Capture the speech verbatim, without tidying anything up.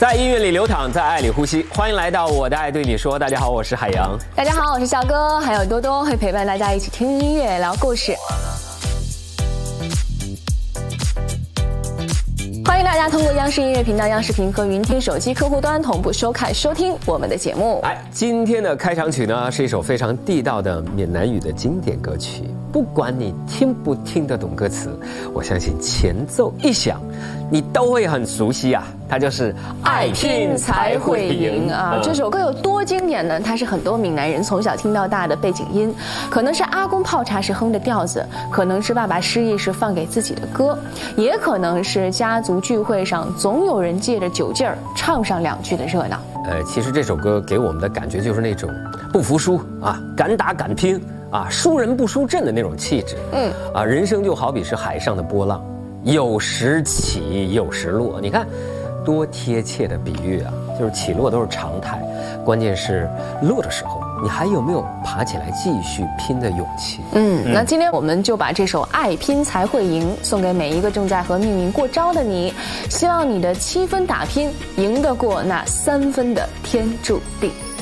在音乐里流淌，在爱里呼吸。欢迎来到我的爱对你说。大家好，我是海洋。 大家好，我是小哥，还有多多会陪伴大家一起听音乐、聊故事。欢迎大家通过央视音乐频道、央视频和云听手机客户端同步收看、收听我们的节目。 哎，今天的开场曲呢，是一首非常地道的闽南语的经典歌曲。不管你听不听得懂歌词，我相信前奏一响，你都会很熟悉啊。它就是《 爱听才会赢》啊！嗯、这首歌有多经典呢？它是很多闽南人从小听到大的背景音，可能是阿公泡茶时哼的调子，可能是爸爸失忆时放给自己的歌，也可能是家族聚会上总有人借着酒劲儿唱上两句的热闹。 呃，其实这首歌给我们的感觉就是那种不服输啊，敢打敢拼啊，输人不输阵的那种气质。嗯，啊，人生就好比是海上的波浪，有时起，有时落。你看。多贴切的比喻啊！就是起落都是常态，关键是落的时候，你还有没有爬起来继续拼的勇气？ 嗯，那今天我们就把这首《爱拼才会赢》送给每一个正在和命运过招的你，希望你的七分打拼赢得过那三分的天注定。